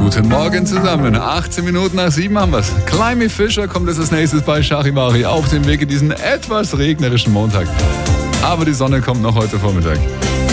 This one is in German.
Guten Morgen zusammen. 18 Minuten nach 7 haben wir's. Climby Fisher kommt jetzt als nächstes bei Charivari auf dem Weg in diesen etwas regnerischen Montag. Aber die Sonne kommt noch heute Vormittag.